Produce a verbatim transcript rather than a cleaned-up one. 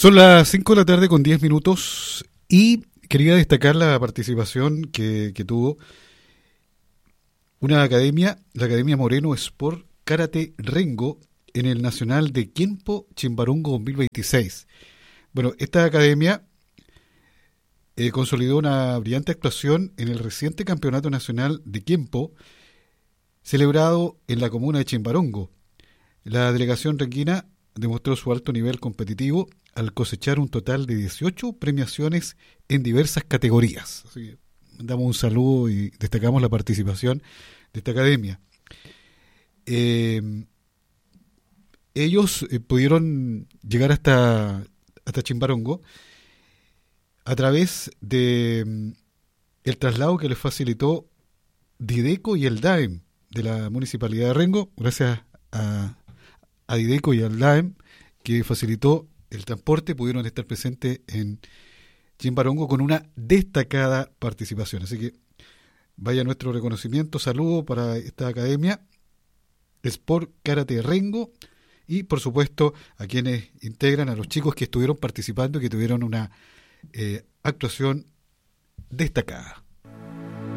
Son las cinco de la tarde con diez minutos y quería destacar la participación que, que tuvo una academia, la Academia Moreno Sport Karate Rengo, en el Nacional de Kiempo Chimbarongo dos mil veintiséis. Bueno, esta academia eh, consolidó una brillante actuación en el reciente Campeonato Nacional de Kiempo, celebrado en la comuna de Chimbarongo. La delegación renguina demostró su alto nivel competitivo al cosechar un total de dieciocho premiaciones en diversas categorías. Así que mandamos un saludo y destacamos la participación de esta academia. Eh, ellos eh, pudieron llegar hasta, hasta Chimbarongo a través de mm, el traslado que les facilitó Dideco y el D A E M de la Municipalidad de Rengo, gracias a, a Dideco y al D A E M que facilitó el transporte, pudieron estar presentes en Chimbarongo con una destacada participación. Así que vaya nuestro reconocimiento, saludo para esta academia Sport Karate Rengo y por supuesto a quienes integran, a los chicos que estuvieron participando y que tuvieron una eh, actuación destacada.